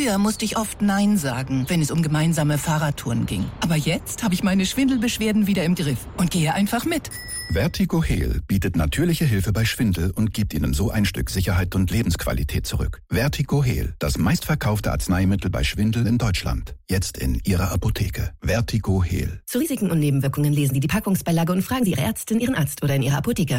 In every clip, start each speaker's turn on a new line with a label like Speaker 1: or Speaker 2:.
Speaker 1: Früher musste ich oft Nein sagen, wenn es um gemeinsame Fahrradtouren ging. Aber jetzt habe ich meine Schwindelbeschwerden wieder im Griff und gehe einfach mit.
Speaker 2: Vertigo Heal bietet natürliche Hilfe bei Schwindel und gibt Ihnen so ein Stück Sicherheit und Lebensqualität zurück. Vertigo Heal, das meistverkaufte Arzneimittel bei Schwindel in Deutschland. Jetzt in Ihrer Apotheke. Vertigo Heal.
Speaker 3: Zu Risiken und Nebenwirkungen lesen Sie die Packungsbeilage und fragen Sie Ihre Ärztin, Ihren Arzt oder in Ihrer Apotheke.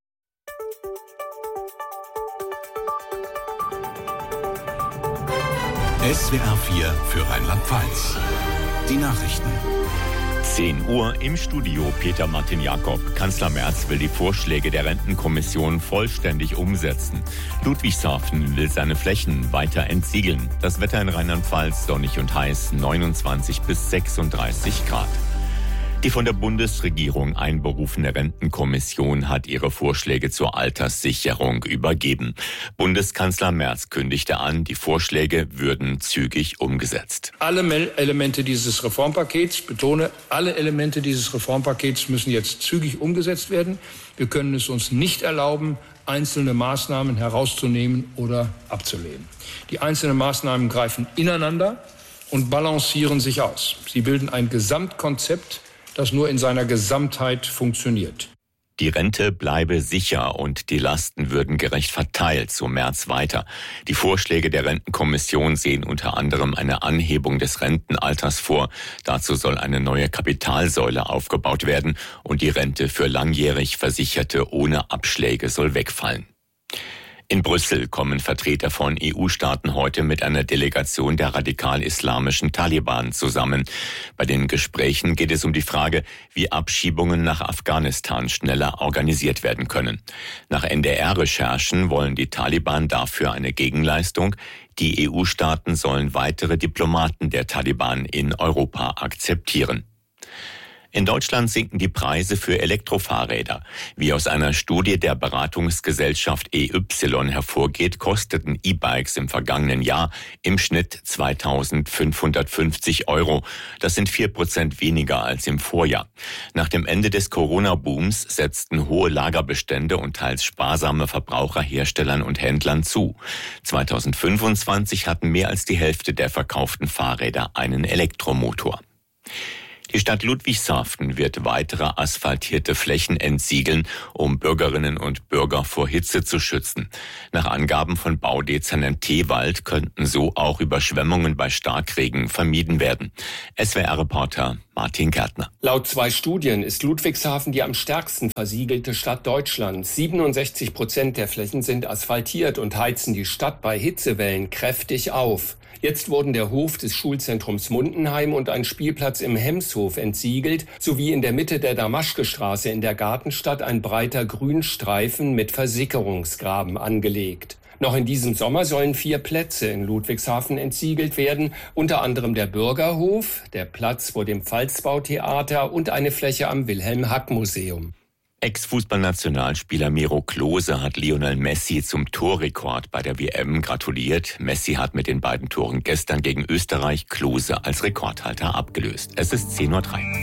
Speaker 4: SWR 4 für Rheinland-Pfalz. Die Nachrichten.
Speaker 5: 10 Uhr im Studio Peter Martin Jakob. Kanzler Merz will die Vorschläge der Rentenkommission vollständig umsetzen. Ludwigshafen will seine Flächen weiter entsiegeln. Das Wetter in Rheinland-Pfalz sonnig und heiß, 29 bis 36 Grad. Die von der Bundesregierung einberufene Rentenkommission hat ihre Vorschläge zur Alterssicherung übergeben. Bundeskanzler Merz kündigte an, die Vorschläge würden zügig umgesetzt.
Speaker 6: Alle Elemente dieses Reformpakets, ich betone, alle Elemente dieses Reformpakets müssen jetzt zügig umgesetzt werden. Wir können es uns nicht erlauben, einzelne Maßnahmen herauszunehmen oder abzulehnen. Die einzelnen Maßnahmen greifen ineinander und balancieren sich aus. Sie bilden ein Gesamtkonzept, das nur in seiner Gesamtheit funktioniert.
Speaker 5: Die Rente bleibe sicher und die Lasten würden gerecht verteilt, so Merz weiter. Die Vorschläge der Rentenkommission sehen unter anderem eine Anhebung des Rentenalters vor. Dazu soll eine neue Kapitalsäule aufgebaut werden und die Rente für langjährig Versicherte ohne Abschläge soll wegfallen. In Brüssel kommen Vertreter von EU-Staaten heute mit einer Delegation der radikal-islamischen Taliban zusammen. Bei den Gesprächen geht es um die Frage, wie Abschiebungen nach Afghanistan schneller organisiert werden können. Nach NDR-Recherchen wollen die Taliban dafür eine Gegenleistung. Die EU-Staaten sollen weitere Diplomaten der Taliban in Europa akzeptieren. In Deutschland sinken die Preise für Elektrofahrräder. Wie aus einer Studie der Beratungsgesellschaft EY hervorgeht, kosteten E-Bikes im vergangenen Jahr im Schnitt 2.550 €. Das sind 4% weniger als im Vorjahr. Nach dem Ende des Corona-Booms setzten hohe Lagerbestände und teils sparsame Verbraucher Herstellern und Händlern zu. 2025 hatten mehr als die Hälfte der verkauften Fahrräder einen Elektromotor. Die Stadt Ludwigshafen wird weitere asphaltierte Flächen entsiegeln, um Bürgerinnen und Bürger vor Hitze zu schützen. Nach Angaben von Baudezernent Tewald könnten so auch Überschwemmungen bei Starkregen vermieden werden. SWR-Reporter Martin Gärtner.
Speaker 7: Laut 2 Studien ist Ludwigshafen die am stärksten versiegelte Stadt Deutschlands. 67% der Flächen sind asphaltiert und heizen die Stadt bei Hitzewellen kräftig auf. Jetzt wurden der Hof des Schulzentrums Mundenheim und ein Spielplatz im Hemshof entsiegelt, sowie in der Mitte der Damaschkestraße in der Gartenstadt ein breiter Grünstreifen mit Versickerungsgraben angelegt. Noch in diesem Sommer sollen 4 Plätze in Ludwigshafen entsiegelt werden, unter anderem der Bürgerhof, der Platz vor dem Pfalzbautheater und eine Fläche am Wilhelm-Hack-Museum.
Speaker 5: Ex-Fußballnationalspieler Miro Klose hat Lionel Messi zum Torrekord bei der WM gratuliert. Messi hat mit den beiden Toren gestern gegen Österreich Klose als Rekordhalter abgelöst. Es ist 10:03 Uhr.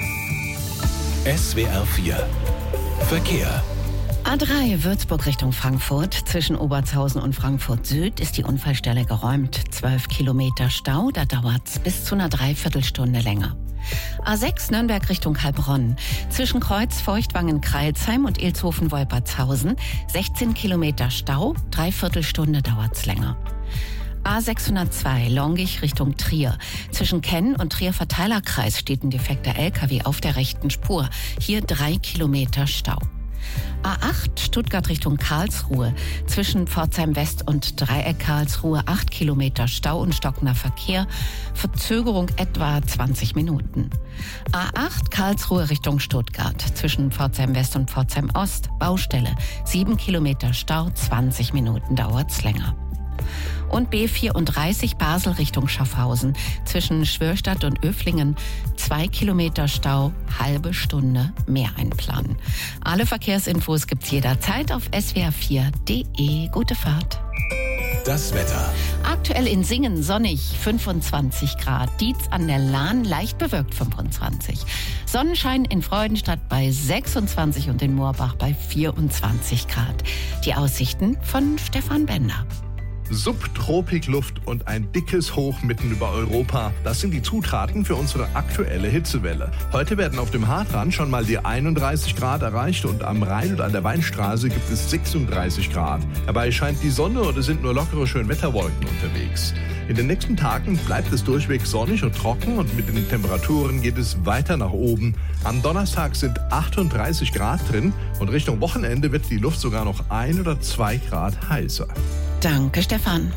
Speaker 4: SWR 4 Verkehr.
Speaker 8: A3 Würzburg Richtung Frankfurt. Zwischen Obertshausen und Frankfurt Süd ist die Unfallstelle geräumt. 12 Kilometer Stau, da dauert's bis zu einer Dreiviertelstunde länger. A6 Nürnberg Richtung Heilbronn. Zwischen Kreuz, Feuchtwangen, Kreilsheim und Ilshofen-Wolpertshausen 16 Kilometer Stau, Dreiviertelstunde dauert's länger. A602 Longich Richtung Trier. Zwischen Kenn und Trier Verteilerkreis steht ein defekter LKW auf der rechten Spur. Hier 3 Kilometer Stau. A8 Stuttgart Richtung Karlsruhe. Zwischen Pforzheim West und Dreieck Karlsruhe 8 Kilometer Stau und stockender Verkehr. Verzögerung etwa 20 Minuten. A8 Karlsruhe Richtung Stuttgart. Zwischen Pforzheim West und Pforzheim Ost Baustelle. 7 Kilometer Stau, 20 Minuten dauert's länger. Und B34 Basel Richtung Schaffhausen. Zwischen Schwörstadt und Öflingen 2 Kilometer Stau, halbe Stunde mehr einplanen. Alle Verkehrsinfos gibt's jederzeit auf swr4.de. Gute Fahrt.
Speaker 4: Das Wetter.
Speaker 8: Aktuell in Singen sonnig, 25 Grad. Dietz an der Lahn leicht bewölkt, 25. Sonnenschein in Freudenstadt bei 26 und in Moorbach bei 24 Grad. Die Aussichten von Stefan Bender.
Speaker 9: Subtropikluft und ein dickes Hoch mitten über Europa. Das sind die Zutaten für unsere aktuelle Hitzewelle. Heute werden auf dem Hartrand schon mal die 31 Grad erreicht und am Rhein und an der Weinstraße gibt es 36 Grad. Dabei scheint die Sonne und es sind nur lockere Schönwetterwolken unterwegs. In den nächsten Tagen bleibt es durchweg sonnig und trocken und mit den Temperaturen geht es weiter nach oben. Am Donnerstag sind 38 Grad drin und Richtung Wochenende wird die Luft sogar noch 1 oder 2 Grad heißer.
Speaker 8: Danke, Stefan.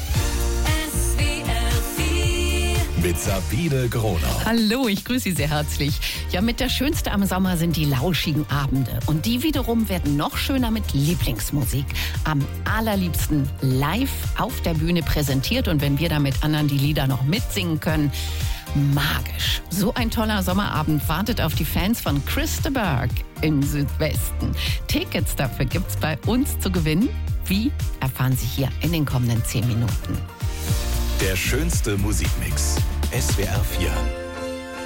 Speaker 4: Mit Sabine Gronau.
Speaker 8: Hallo, ich grüße Sie sehr herzlich. Ja, mit der Schönste am Sommer sind die lauschigen Abende. Und die wiederum werden noch schöner mit Lieblingsmusik. Am allerliebsten live auf der Bühne präsentiert. Und wenn wir da mit anderen die Lieder noch mitsingen können, magisch. So ein toller Sommerabend wartet auf die Fans von Chris de Burgh im Südwesten. Tickets dafür gibt's bei uns zu gewinnen. Wie, erfahren Sie hier in den kommenden 10 Minuten.
Speaker 4: Der schönste Musikmix. SWR 4.